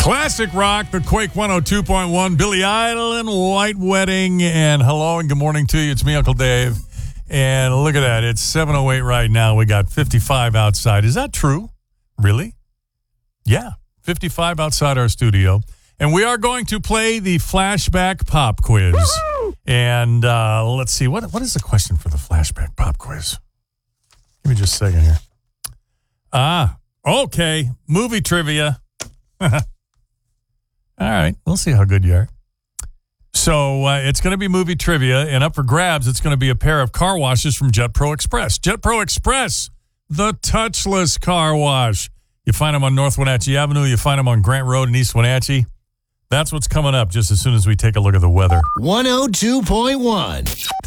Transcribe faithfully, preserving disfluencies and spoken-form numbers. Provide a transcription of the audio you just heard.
Classic rock, the Quake one oh two point one, Billy Idol and White Wedding. And hello and good morning to you. It's me, Uncle Dave. And look at that. It's seven oh eight right now. We got fifty-five outside. Is that true? Really? Yeah, fifty-five outside our studio. And we are going to play the flashback pop quiz. Woo-hoo! And uh, let's see. What What is the question for the flashback pop quiz? Give me just a second here. Ah, okay. Movie trivia. All right, we'll see how good you are. So uh, it's going to be movie trivia, and up for grabs, it's going to be a pair of car washes from Jet Pro Express. Jet Pro Express, the touchless car wash. You find them on North Wenatchee Avenue. You find them on Grant Road in East Wenatchee. That's what's coming up just as soon as we take a look at the weather. one oh two point one